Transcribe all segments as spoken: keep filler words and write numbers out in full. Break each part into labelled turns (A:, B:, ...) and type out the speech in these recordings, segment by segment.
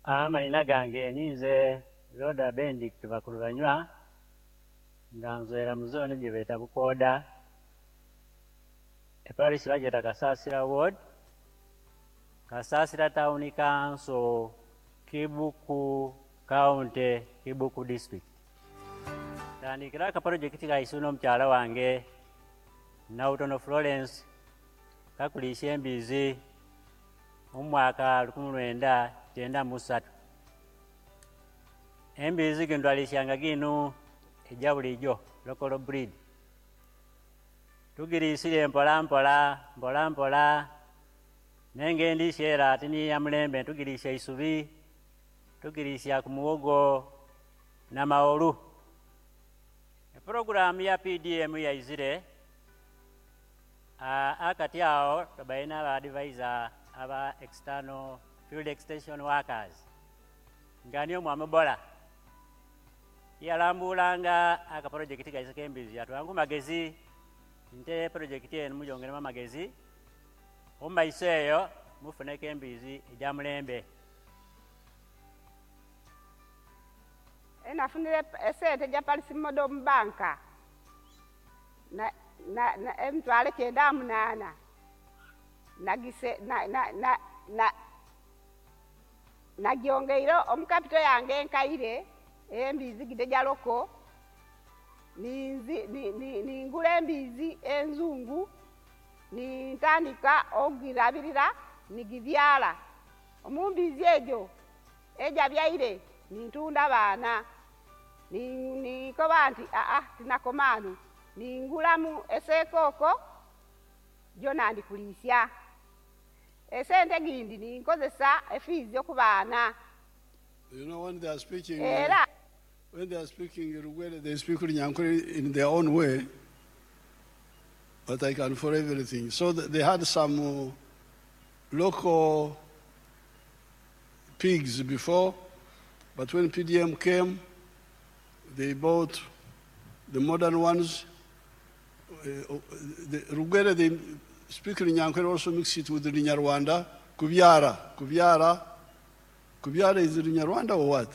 A: Amalina gange ninze Roda Benedict Bakulubanywa nga nzwera mu zone gye beeta Bukoda eparish bageta Kasasira ward Kasasira town council Kibuku county Kibuku district. Tandikira ka project ga isuno mkyala wange Nautono Florence kakulisha embizi umwaka lukumi lwenda kyenda mu ssatu. Embizi gino twalishanga gino ejja bulijjo local breed. Tugirisire mpola mpola mpola mpola nenge ndishera ati ni ya mulembe tugirisha isubi tugirisha ku muwogo na maolu. Program ya P D M ya izire uh, akati yao tabaina ba advisor aba external field extension workers ngani omwamubola yalambulanga aka project ga isake embizi atwangu magezi nte project eno mujongera magezi omaiseyo mufuneke embizi eja mulembe.
B: Enafunire esente ja Parisimodo mbanka na na na emtwale kyenda munana nagise na na na na nagyongeiro omukapito yange nkaire embizi gide jaloko ninzi ni ni, ni ngule embizi enzungu ni ntandika ogirabirira nigibyala omumbizi ejo eja byaire nintunda bana ni ni kobanti a a tinakomanu ningulamu esekoko jona ndikulisya esente gindi ninkozesa efizi okubana.
C: You know, when they are speaking,
B: Era.
C: when they are speaking Rugwele, they speak Runyankore in their own way, but I can for everything. So they had some uh, local pigs before, but when P D M came, they bought the modern ones. Uh, the Rugwele, they speak Runyankore, also mix it with the Nyarwanda. Kubyara, Kubyara. Kubyara is Nyarwanda or what?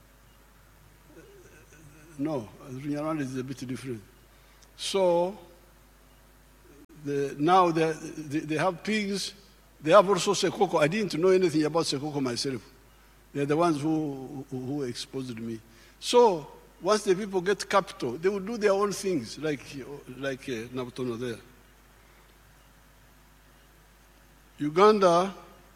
C: No, Nyarwanda is a bit different. So the, now they, they, they have pigs. They have also Sekoko. I didn't know anything about Sekoko myself. They're the ones who, who, who exposed me. So once the people get capital, they will do their own things, like, like uh, Nautono there. Uganda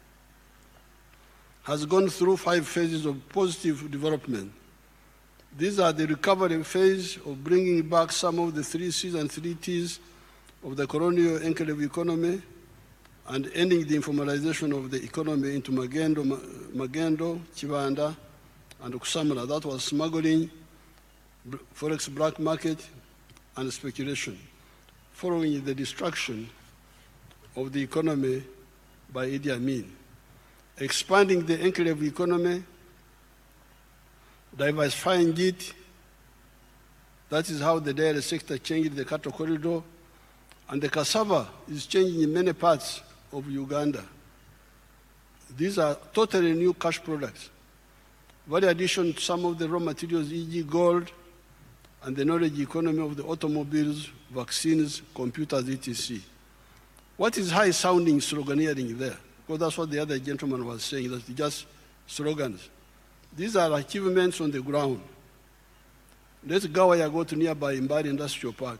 C: has gone through five phases of positive development. These are the recovery phase of bringing back some of the three C's and three T's of the colonial enclave economy and ending the informalization of the economy into Magendo, Magendo, Chibanda, and Kusamala. That was smuggling, forex black market, and speculation, following the destruction of the economy by Idi Amin. Expanding the enclave economy, diversifying it. That is how the dairy sector changed the cattle corridor. And the cassava is changing in many parts of Uganda. These are totally new cash products. Very addition to some of the raw materials, for example gold, and the knowledge economy of the automobiles, vaccines, computers, et cetera. What is high-sounding sloganeering there? Because that's what the other gentleman was saying, that's just slogans. These are achievements on the ground. Let's go where you go to nearby Mbari Industrial Park.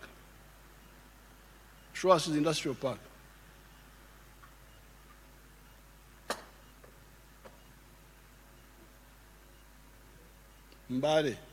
C: Show us the industrial park. Mbari.